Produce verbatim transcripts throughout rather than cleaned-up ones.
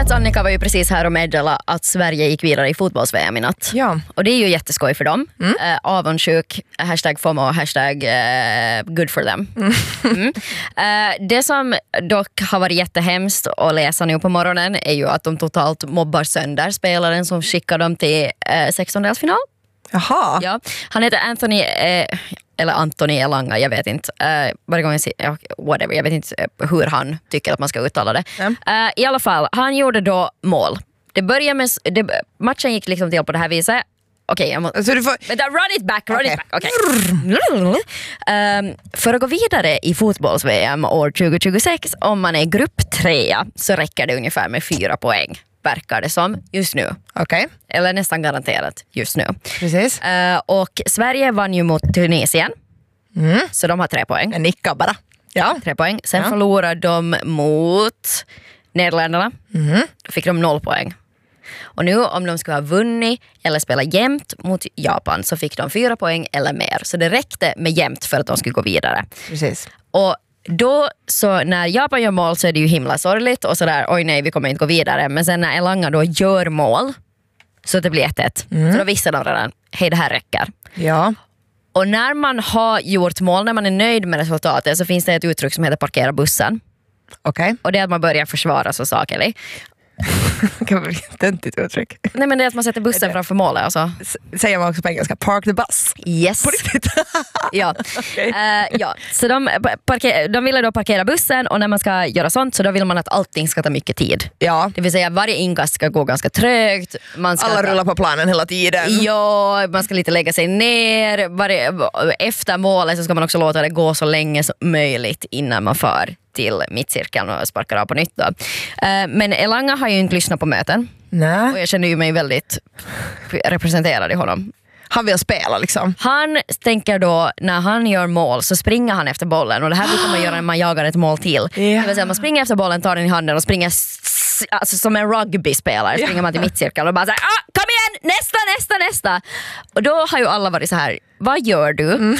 nyhets Annika var ju precis här och meddela att Sverige gick vidare i fotbolls-V M i natt. Ja. Och det är ju jätteskoj för dem. Mm. Uh, avundsjuk, hashtag FOMO, hashtag uh, good for them. Mm. Mm. Uh, det som dock har varit jättehemskt att läsa nu på morgonen är ju att de totalt mobbar sönder spelaren som skickar dem till uh, sextondelsfinal. Jaha. Ja. Han heter Anthony... Uh, eller Antoni Elanga, jag vet inte. Uh, varje gång jag ser, ja, whatever, jag vet inte hur han tycker att man ska uttala det. Mm. Uh, I alla fall, han gjorde då mål. Det började med, det, matchen gick liksom till på det här viset. Okej, okay, jag måste... Så du får... Vänta, run it back, run okay. it back. Okay. um, för att gå vidare i fotbolls-V M år tjugo tjugosex, om man är grupp trea så räcker det ungefär med fyra poäng. Verkar det som just nu. Okej. Okay. Eller nästan garanterat just nu. Precis. Uh, och Sverige vann ju mot Tunisien. Mm. Så de har tre poäng. Jag nickar bara. Ja. Tre poäng. Sen ja. förlorade de mot Nederländerna. Mm. Då fick de noll poäng. Och nu om de skulle ha vunnit eller spela jämnt mot Japan så fick de fyra poäng eller mer. Så det räckte med jämnt för att de skulle gå vidare. Precis. Och då så när Japan gör mål så är det ju himla sorgligt och sådär, oj nej vi kommer inte gå vidare. Men sen när Elanga då gör mål så det blir ett ett. Mm. Så då visste de redan, hej det här räcker. Ja. Och när man har gjort mål, när man är nöjd med resultatet så finns det ett uttryck som heter parkera bussen. Okej. Okay. Och det är att man börjar försvara så saker, eller? Det kan vara ett töntigt uttryck. Nej men det är att man sätter bussen framför målet alltså. S- säger man också på engelska, park the bus. Yes. På riktigt? Ja. Okay. Uh, ja. Så de, parker- de ville då parkera bussen och när man ska göra sånt så då vill man att allting ska ta mycket tid. Ja. Det vill säga varje inkast ska gå ganska trögt. Man ska alla ta- rullar på planen hela tiden. Ja, man ska lite lägga sig ner. Varje, efter målet så ska man också låta det gå så länge som möjligt innan man för till mittcirkeln och sparkar av på nytt då. Uh, men Elanga har ju inte lyssnat på möten. Nej. Och jag känner ju mig väldigt representerad i honom. Han vill spela liksom. Han tänker då, när han gör mål så springer han efter bollen. Och det här brukar man göra när man jagar ett mål till. Yeah. Det vill säga man springer efter bollen, tar den i handen och springer s- alltså, som en rugbyspelare. Springer man till mittcirkeln och bara såhär, ah, kom igen, nästa, nästa, nästa. Och då har ju alla varit så här: vad gör du? Mm.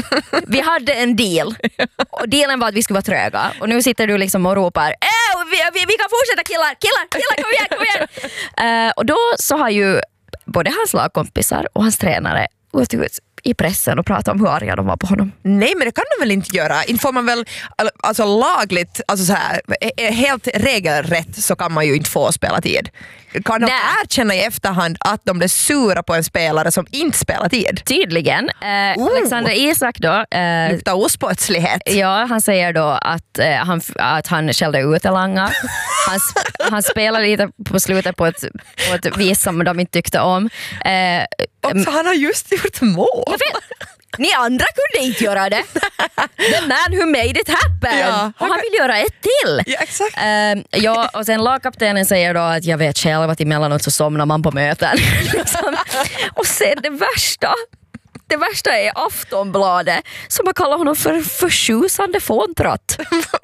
Vi hade en deal. Och dealen var att vi skulle vara tröga. Och nu sitter du liksom och ropar, äh, vi, vi, vi kan fortsätta killar, killar, killar, kom igen, kom igen. Uh, och då så har ju både hans lagkompisar och hans tränare gått ut i pressen och pratat om hur arga de var på honom. Nej, men det kan de väl inte göra. Inte får man väl, alltså lagligt, alltså så här, helt regelrätt så kan man ju inte få spela tid. Kan de Nej. erkänna i efterhand att de blev sura på en spelare som inte spelar tid? Tydligen. Eh, Oh. Alexander Isak då. Eh, Lukta osportslighet. ja, han säger då att, eh, han, att han skällde ut Elanga. Han, han spelade lite på slutet på ett, på ett vis som de inte tyckte om. Eh, Också, han har just gjort mål. Jag vet. Ni andra kunde inte göra det. The man who made it happen. Ja, och han vill göra ett till. Ja, exakt. Uh, ja, och sen lagkaptenen säger då att jag vet själv att emellanåt så somnar man på möten. liksom. Och sen det värsta. Det värsta är Aftonbladet som man kallar honom för förtjusande fåntratt.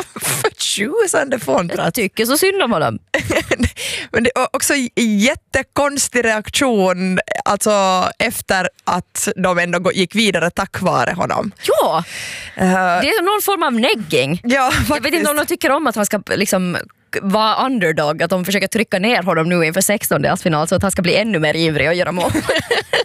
Förtjusande fåntratt. Jag tycker så synd om honom. Men det är också jättekonstig reaktion alltså efter att de ändå gick vidare tack vare honom. Ja, Uh, det är någon form av negging. ja, faktiskt. Jag vet inte om de tycker om att han ska liksom vara underdog, att de försöker trycka ner honom nu inför sextondelsfinal så att han ska bli ännu mer ivrig och göra mål.